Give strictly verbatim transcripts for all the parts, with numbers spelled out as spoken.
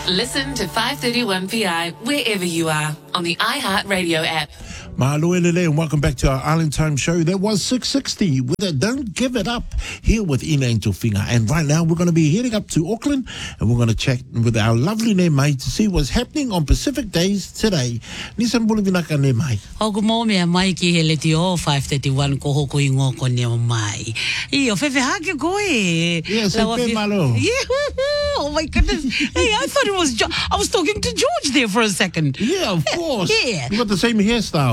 Listen to five thirty-one P I wherever you are on the iHeartRadio app. Mahalo elele, and welcome back to our Island Time show. That was six sixty with a Don't Give It Up here with Ina Angel Finger. And right now we're going to be heading up to Auckland and we're going to chat with our lovely ne mai to see what's happening on Pacific Days today. Nisan Bulavinaka ne mai. O ku mo mea mai ki he leti o five thirty-one ko hoko ingo ko ne o mai. I o fefe hake koe. Yes, fe malo. Oh my goodness. Hey, I thought it was jo- I was talking to George there for a second. Yeah, of course. Yeah. You got the same hairstyle.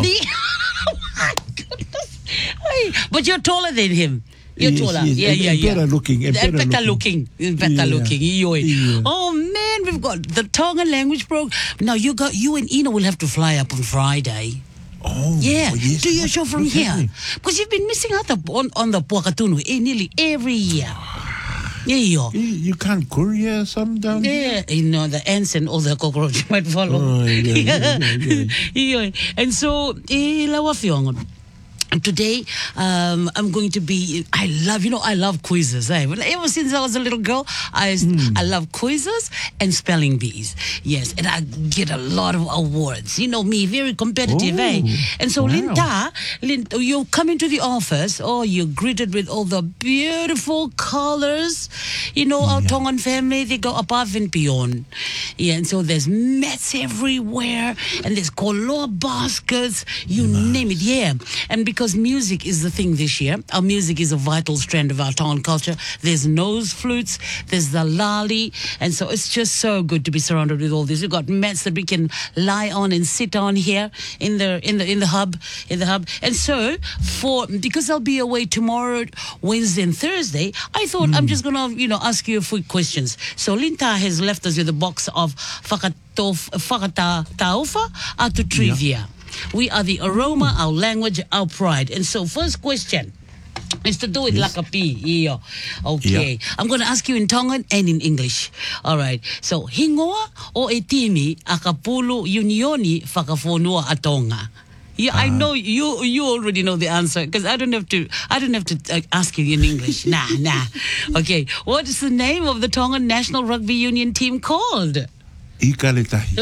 Oh my goodness. Hey, but you're taller than him. You're yes, taller. Yes. Yeah, and, yeah, and yeah. Better looking. And better, better looking. looking. Better yeah. looking. Yeah. Oh man, we've got the Tongan language program. Now you got you and Ina will have to fly up on Friday. Oh, yeah, oh, yes. do your what, show from here. Because you've been missing out on, on the Puakatunu eh, nearly every year. Yeah, you, you can't courier some down yeah, you know, the ants and all the cockroaches might follow. Oh, yeah, yeah, yeah, yeah. yeah. And so, eh, lawa fiongon. Today, um, I'm going to be, I love, you know, I love quizzes. Eh? Ever since I was a little girl, I, mm. I love quizzes and spelling bees. Yes, and I get a lot of awards. You know me, very competitive, oh, eh? And so, wow. Linda, Linda, you come into the office, oh, you're greeted with all the beautiful colors. You know, our yeah. Tongan family, they go above and beyond. Yeah, and so there's mats everywhere, and there's koloa baskets, you nice. Name it, yeah. And because music is the thing this year, our music is a vital strand of our Tongan culture. There's nose flutes, there's the lali, and so it's just so good to be surrounded with all this. We've got mats that we can lie on and sit on here in the in the in the hub, in the hub. And so for because I'll be away tomorrow, Wednesday and Thursday, I thought mm. I'm just gonna, you know, ask you a few questions. So Linta has left us with a box of whakatof, whakataufa atu trivia. Yeah. We are the aroma, our language, our pride. And so, first question is to do with yes. lakapi. Okay. Yeah. I'm going to ask you in Tongan and in English. All right. So, hingoa o e timi akapulu unioni whakafonua atonga. Yeah, uh, I know you. You already know the answer because I don't have to. I don't have to uh, ask you in English. nah, nah. Okay. What is the name of the Tongan National Rugby Union team called? Ikaletahi.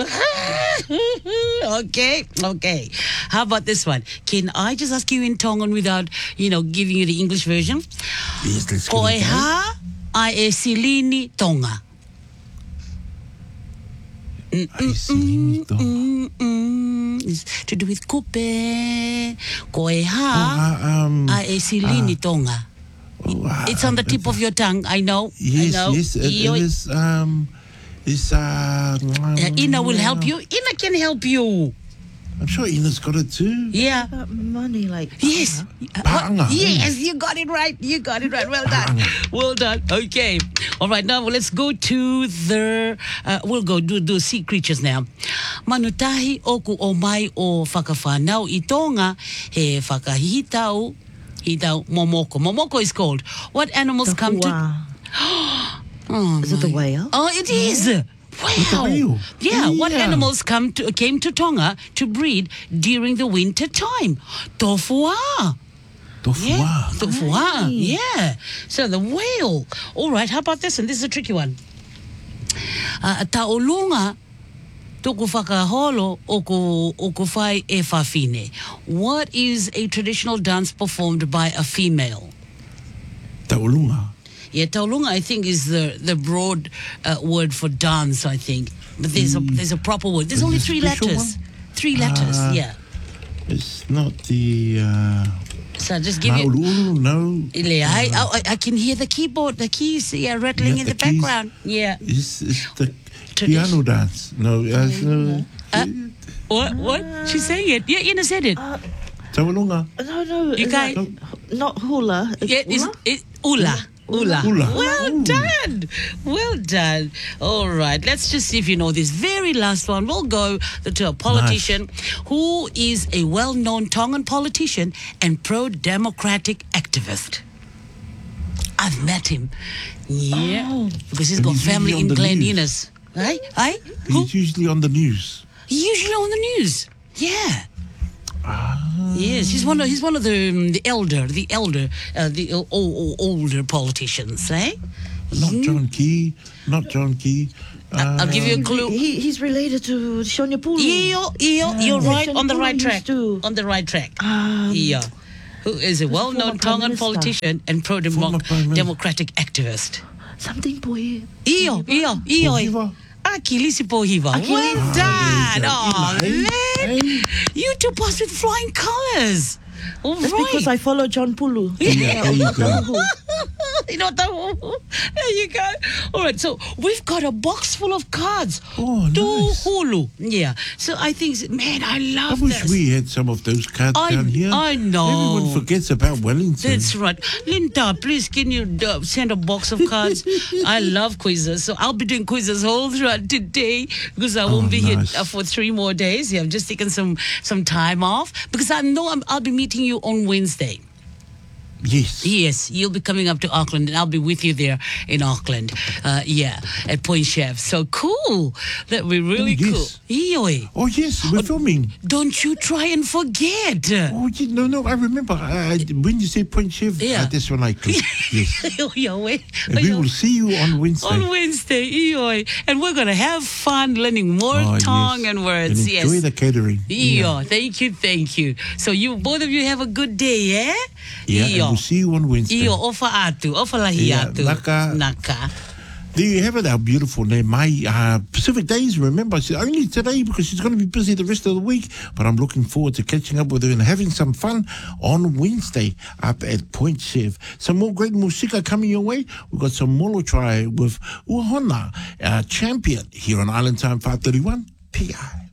okay, okay. How about this one? Can I just ask you in Tongan without, you know, giving you the English version? Yes, let's go. Koeha ai e silini tonga. Ai silini tonga. It's to do with kupe. Koeha ai e silini tonga. It's on the tip of your tongue, I know. Yes, I know. yes, it, it is... Um, Is uh, uh, Ina will help you. Ina can help you. I'm sure Ina's got it too. Yeah. Uh, money like yes. Paanga. Yes, you got it right. You got it right. Well done. Well done. Okay. All right. Now let's go to the. Uh, we'll go do do sea creatures now. Manutahi oku o mai o whakawhanau I Tonga he whakahihitau hitau momoko. Momoko is called. What animals the come hua. to? Oh, is it the whale? Oh, it is. Yeah. Wow. Yeah. yeah. What animals come to came to Tonga to breed during the winter time? Tofua. Tofua. Yeah. Tofua. Right. Yeah. So the whale. All right. How about this one? This is a tricky one. Uh, Taolunga toku whakaholo oku oku whai e whawhine. What is a traditional dance performed by a female? Taolunga. Yeah, taulunga, I think, is the the broad uh, word for dance, I think. But there's mm. a there's a proper word. There's is only three letters. One? Three letters, uh, yeah. It's not the... Uh, so just give you... No. I, I, I can hear the keyboard, the keys, yeah, rattling yeah, in the, the background. Yeah. It's, it's the piano dance. No. Uh, no. Uh, what? What? She's saying it. Yeah, Ina said it. Uh, Taulunga. No, no. You guys... Not, not hula. It's yeah, it's, it's ula. Ula. Ula. Well Ooh. done. Well done. All right. Let's just see if you know this very last one. We'll go to a politician nice. Who is a well-known Tongan politician and pro-democratic activist. I've met him. Yeah. Oh. Because he's and got he's family in Glen news. Innes. Right? Right? He's Who? usually on the news. He's usually on the news. Yeah. Ah. Yes, he's one of he's one of the um, the elder the elder uh, the uh, o- o- older politicians, eh? Not John Key, not John Key. I- I'll give you a clue. He, he's related to Sonia Pulu. Io, Io, you're right Sonia on the Pulu right used track. to- On the right track. Um, Io, who is a well-known former Prime Tongan Minister. politician and Former Prime Minister. pro-democratic activist. Something boy. Io, Io, Io. Pohiva? Achilles Pohiva. Achilles. Well Ah, done. there you Oh, go. man. Hey, You two passed with flying colours. All That's right. because I follow John Pulu. Yeah, there you go. You know that? There you go. All right, so we've got a box full of cards. Oh, to nice. Hulu. Yeah. So I think, man, I I love wish this. we had some of those cards I- down here. I know. Everyone forgets about Wellington. That's right. Linda, please can you uh, send a box of cards? I love quizzes. So I'll be doing quizzes all throughout today because I won't Oh, be nice. here uh, for three more days. Yeah, I've just taken some some time off because I know I'm, I'll be meeting you on Wednesday. Yes. Yes, you'll be coming up to Auckland, and I'll be with you there in Auckland. Uh, yeah, at Point Chef. So cool. That we're really Oh, cool. yes. Ioi, Oh, yes, we're filming. don't you try and forget. Oh, yeah, no, no, I remember. Uh, when you say Point Chef, Yeah. uh, that's when I clicked. Yes. Ioi, And we will see you on Wednesday. on Wednesday, Ioi. And we're going to have fun learning more Oh, tongue yes. and words. And enjoy yes. the catering. Iyo, thank you, thank you. So you both of you have a good day, eh? Yeah, and Iyo. we'll see you on Wednesday. Iyo, ofa atu, ofa lahi Yeah, atu. naka. Naka. There you have it, our beautiful name, my uh, Pacific Days. Remember, it's only today because she's going to be busy the rest of the week. But I'm looking forward to catching up with her and having some fun on Wednesday up at Point Chef. Some more great musika coming your way. We've got some Molo Try with Uhona, uh, champion here on Island Time five thirty-one P I.